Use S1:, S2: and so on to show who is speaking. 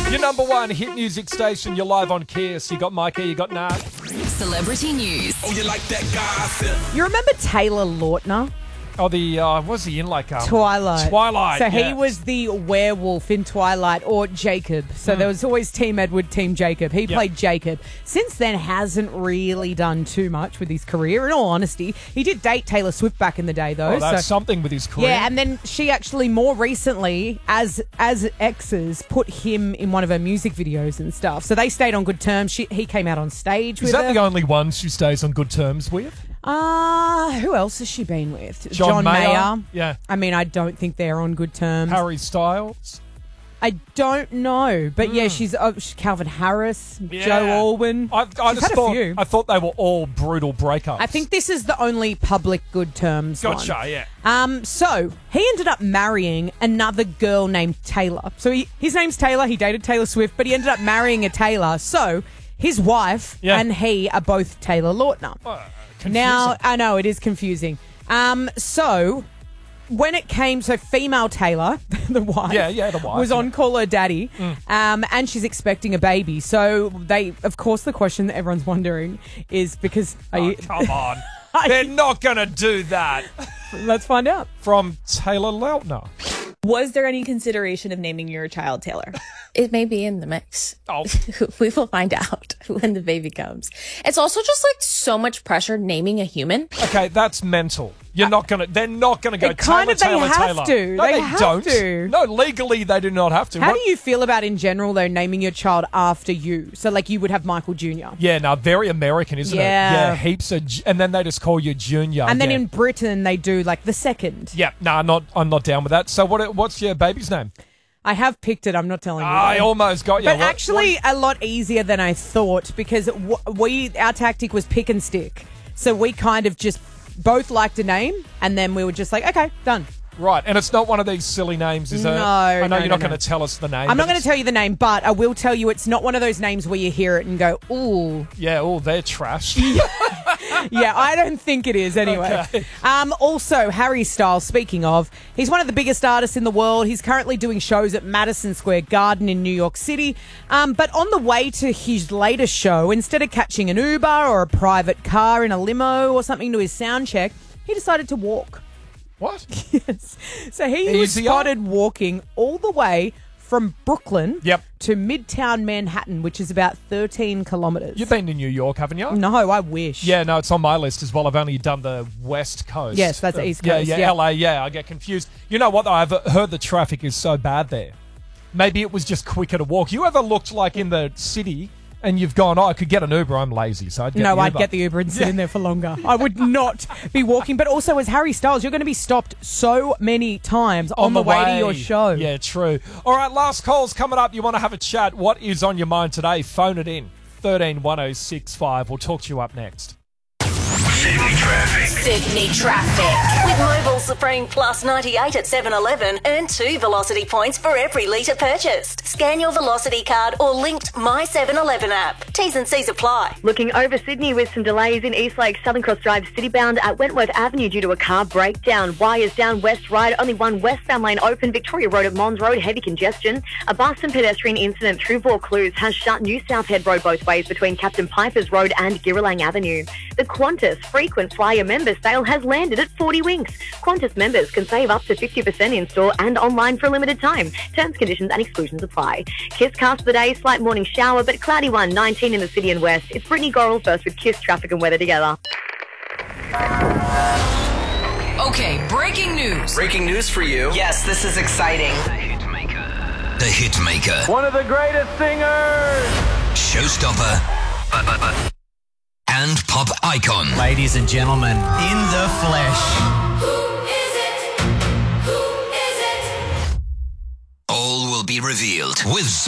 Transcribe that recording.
S1: Your number one hit music station. You're live on Kiss. You got Mikey, you got Nat.
S2: Celebrity news.
S3: Oh, you like that gossip?
S4: You remember Taylor Lautner?
S1: Oh, was he in like
S4: Twilight.
S1: Twilight.
S4: So
S1: yeah.
S4: he was the werewolf in Twilight, or Jacob. So there was always Team Edward, Team Jacob. He played Jacob. Since then, hasn't really done too much with his career, in all honesty. He did date Taylor Swift back in the day, though.
S1: Oh, that's something with his career.
S4: Yeah, and then she actually more recently, as exes, put him in one of her music videos and stuff. So they stayed on good terms. He came out on stage with her.
S1: Is that the only one she stays on good terms with?
S4: Who else has she been with?
S1: John Mayer. Yeah.
S4: I mean, I don't think they're on good terms.
S1: Harry Styles.
S4: I don't know, but yeah, she's Calvin Harris, Joe Alwyn.
S1: I
S4: She's had a few.
S1: I thought they were all brutal breakups.
S4: I think this is the only public good terms
S1: Gotcha,
S4: one.
S1: yeah.
S4: So he ended up marrying another girl named Taylor. So his name's Taylor. He dated Taylor Swift, but he ended up marrying a Taylor. So his wife and he are both Taylor Lautner.
S1: Confusing.
S4: Now, I know it is confusing. So when it came, female Taylor, the wife,
S1: the wife
S4: was on Call Her Daddy, and she's expecting a baby. So of course, the question that everyone's wondering is because
S1: come on, they're not going to do that.
S4: Let's find out
S1: from Taylor Lautner.
S5: Was there any consideration of naming your child Taylor?
S6: It may be in the mix.
S1: Oh.
S6: We will find out when the baby comes. It's also just like so much pressure naming a human.
S1: Okay, that's mental. They're not going to go
S4: Taylor.
S1: Taylor.
S4: No,
S1: they
S4: have to.
S1: No, legally they do not have to.
S4: How do you feel about, in general, though, naming your child after you? So, like, you would have Michael Jr.
S1: Yeah, no, very American, isn't it?
S4: Yeah.
S1: Yeah, heaps of... And then they just call you Junior.
S4: And then in Britain, they do, like, the second.
S1: Yeah, no, I'm not down with that. So what's your baby's name?
S4: I have picked it. I'm not telling you.
S1: I almost got you.
S4: But actually, a lot easier than I thought, because our tactic was pick and stick. So we kind of just both liked a name, and then we were just like, okay, done.
S1: Right, and it's not one of these silly names, is it?
S4: No,
S1: I know you're not going
S4: no.
S1: to tell us the name.
S4: I'm not going to tell you the name, but I will tell you it's not one of those names where you hear it and go, ooh.
S1: Yeah, they're trash.
S4: Yeah, I don't think it is anyway.
S1: Okay.
S4: Also, Harry Styles, speaking of, he's one of the biggest artists in the world. He's currently doing shows at Madison Square Garden in New York City. But on the way to his latest show, instead of catching an Uber or a private car in a limo or something to his sound check, he decided to walk.
S1: What?
S4: Yes. So he was spotted walking all the way from Brooklyn to Midtown Manhattan, which is about 13 kilometres.
S1: You've been to New York, haven't you?
S4: No, I wish.
S1: Yeah, no, it's on my list as well. I've only done the West Coast.
S4: Yes, that's East Coast.
S1: Yeah, LA, I get confused. You know what, though? I've heard the traffic is so bad there. Maybe it was just quicker to walk. You ever looked like in the city and you've gone, I could get an Uber, I'm lazy, so I'd get the Uber.
S4: I'd get the Uber and sit in there for longer. I would not be walking. But also, as Harry Styles, you're going to be stopped so many times on the way to your show.
S1: Yeah, true. All right, last call's coming up. You want to have a chat. What is on your mind today? Phone it in. 131065. We'll talk to you up next.
S3: Sydney traffic.
S2: Sydney traffic. With Mobil Supreme Plus 98 at 7-Eleven, earn 2 Velocity points for every litre purchased. Scan your Velocity card or linked My 7-Eleven app. T's and C's apply.
S7: Looking over Sydney with some delays in Eastlake, Southern Cross Drive citybound at Wentworth Avenue due to a car breakdown. Wires down West Ryde, only one westbound lane open. Victoria Road at Mons Road, heavy congestion. A bus and pedestrian incident through Vaucluse has shut New South Head Road both ways between Captain Piper's Road and Girralang Avenue. The Qantas frequent flyer member sale has landed at 40 Winks. Qantas members can save up to 50% in store and online for a limited time. Terms, conditions and exclusions apply. Kiss cast for the day, slight morning shower, but cloudy one, 19 in the city and west. It's Brittany Gorrell first with Kiss traffic and weather together.
S2: Okay, breaking news.
S3: Breaking news for you.
S8: Yes, this is exciting.
S3: The Hitmaker.
S1: One of the greatest singers.
S3: Showstopper. And pop icon.
S8: Ladies and gentlemen, in the flesh.
S3: All will be revealed with